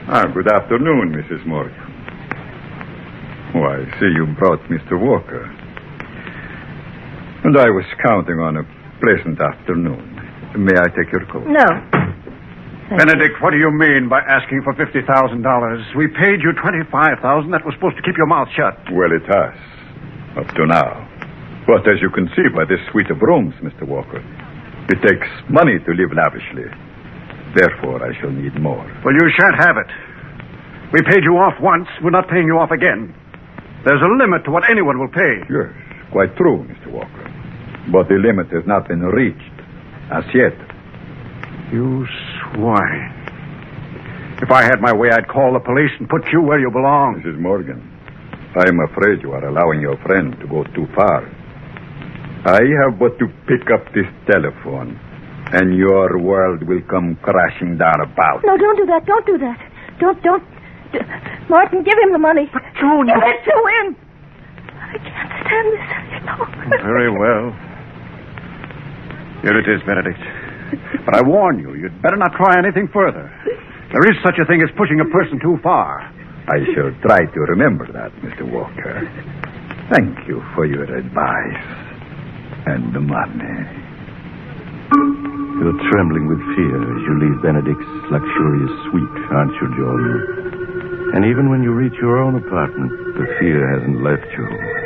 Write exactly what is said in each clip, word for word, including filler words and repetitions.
Ah, good afternoon, Missus Morgan. Oh, I see you brought Mister Walker. And I was counting on a pleasant afternoon. May I take your coat? No. Benedict, what do you mean by asking for fifty thousand dollars? We paid you twenty-five thousand dollars. That was supposed to keep your mouth shut. Well, it has. Up to now. But as you can see by this suite of rooms, Mister Walker, it takes money to live lavishly. Therefore, I shall need more. Well, you shan't have it. We paid you off once. We're not paying you off again. There's a limit to what anyone will pay. Yes, quite true, Mister Walker. But the limit has not been reached as yet. You swine. If I had my way, I'd call the police and put you where you belong. Missus Morgan, I am afraid you are allowing your friend to go too far. I have but to pick up this telephone, and your world will come crashing down about. No, don't do that. Don't do that. Don't, don't. D- Martin, give him the money. But, June... Give it to him. I can't stand this any longer. Very well. Here it is, Benedict. But I warn you, you'd better not try anything further. There is such a thing as pushing a person too far. I shall try to remember that, Mister Walker. Thank you for your advice. And the money. You're trembling with fear as you leave Benedict's luxurious suite, aren't you, Jordan? And even when you reach your own apartment, the fear hasn't left you.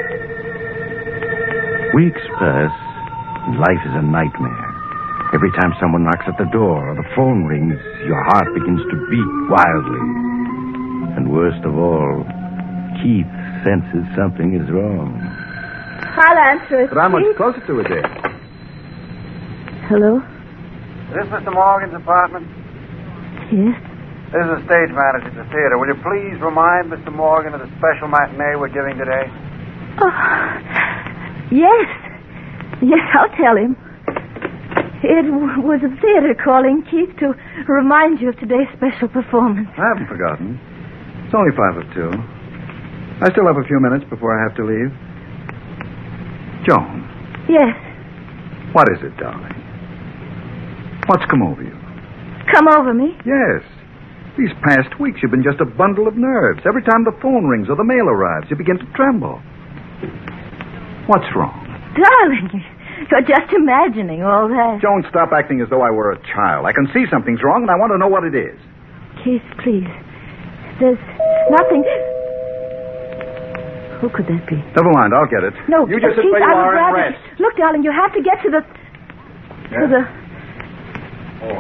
Weeks pass, and life is a nightmare. Every time someone knocks at the door or the phone rings, your heart begins to beat wildly. And worst of all, Keith senses something is wrong. I'll answer it. But I'm much please. closer to it, dear. Hello? Is this Mister Morgan's apartment? Yes? This is the stage manager at the theater. Will you please remind Mister Morgan of the special matinee we're giving today? Oh, yes. Yes, I'll tell him. It w- was the theater calling, Keith, to remind you of today's special performance. I haven't forgotten. It's only five of two. I still have a few minutes before I have to leave. Joan. Yes. What is it, darling? What's come over you? Come over me? Yes. These past weeks, you've been just a bundle of nerves. Every time the phone rings or the mail arrives, you begin to tremble. What's wrong? Darling, you're just imagining all that. Joan, stop acting as though I were a child. I can see something's wrong, and I want to know what it is. Keith, please. There's nothing... Who could that be? Never mind, I'll get it. No, you just sit Keith, where you I would are and rather... rest. Look, darling, you have to get to the... Yeah? To the... Oh,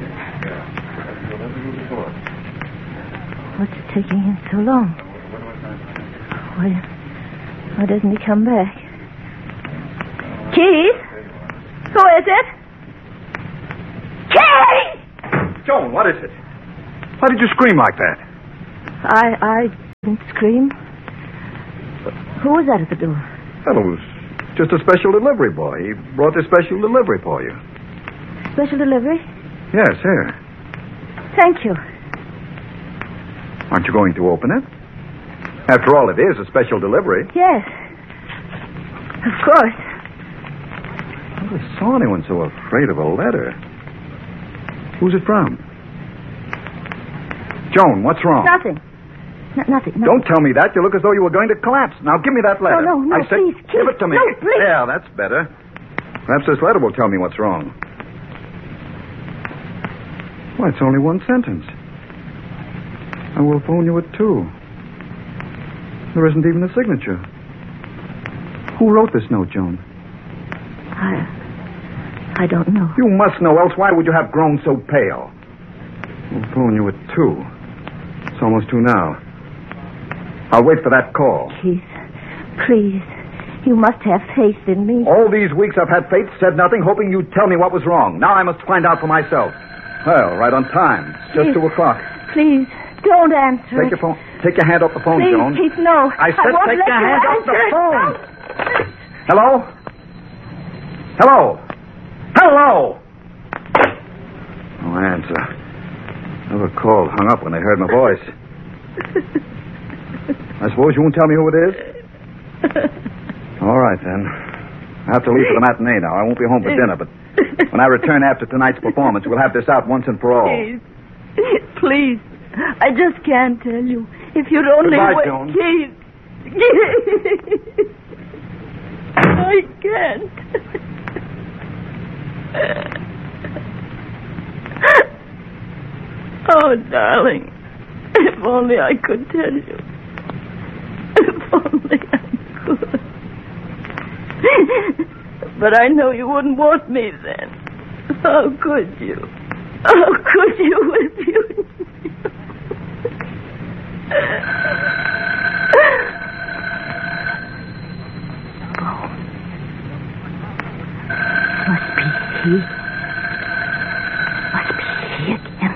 What's taking him so long? Why, why doesn't he come back? Keith? Who is it? Keith! Joan, what is it? Why did you scream like that? I, I didn't scream. Who was that at the door? Fellow was just a special delivery boy. He brought this special delivery for you. Special delivery? Yes, here. Thank you. Aren't you going to open it? After all, it is a special delivery. Yes. Of course. I never saw anyone so afraid of a letter. Who's it from? Joan, what's wrong? Nothing. N- nothing. nothing. Don't tell me that. You look as though you were going to collapse. Now, give me that letter. No, no, no, I said, please, give Keith. it to me. No, please. Yeah, that's better. Perhaps this letter will tell me what's wrong. Why, it's only one sentence. I will phone you at two. There isn't even a signature. Who wrote this note, Joan? I... I don't know. You must know, else why would you have grown so pale? I'll phone you at two. It's almost two now. I'll wait for that call. Keith, please. You must have faith in me. All these weeks I've had faith, said nothing, hoping you'd tell me what was wrong. Now I must find out for myself. Well, right on time. It's just Please. two o'clock. Please, don't answer Take it. your phone. Take your hand off the phone, Please, Joan. Keith, no. I said won't take let your you hand off answer the it. phone. Don't. Hello? Hello? Hello? No answer. Never called, hung up when they heard my voice. I suppose you won't tell me who it is? All right, then. I have to leave for the matinee now. I won't be home for dinner, but when I return after tonight's performance, we'll have this out once and for all. Please. Please. I just can't tell you. If you'd only Goodbye, wait, Joan. Keith. I can't. Oh, darling. If only I could tell you. If only I could. But I know you wouldn't want me then. How could you? How could you if you knew? Oh. Must be he. Must be he again.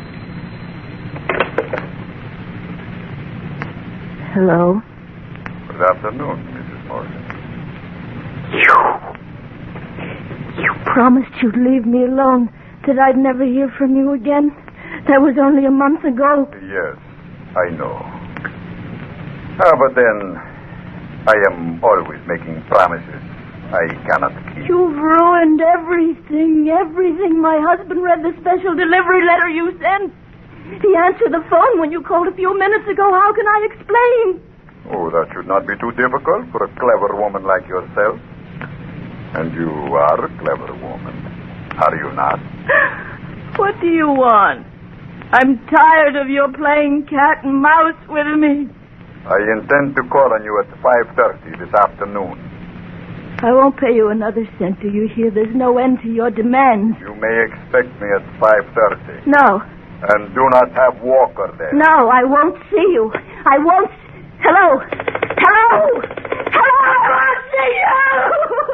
Hello? Good afternoon, Missus Morgan. You. You promised you'd leave me alone, that I'd never hear from you again. That was only a month ago. Yes, I know. Ah, but then, I am always making promises I cannot keep. You've ruined everything, everything. My husband read the special delivery letter you sent. He answered the phone when you called a few minutes ago. How can I explain? Oh, that should not be too difficult for a clever woman like yourself. And you are a clever woman, are you not? What do you want? I'm tired of your playing cat and mouse with me. I intend to call on you at five thirty this afternoon. I won't pay you another cent. Do you hear? There's no end to your demands. You may expect me at five thirty. No. And do not have Walker there. No, I won't see you. I won't. Hello? Hello? Hello? I won't see you!